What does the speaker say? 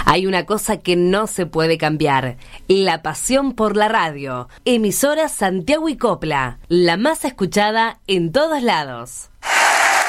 Hay una cosa que no se puede cambiar: la pasión por la radio. Emisora Santiago y Copla, la más escuchada en todos lados.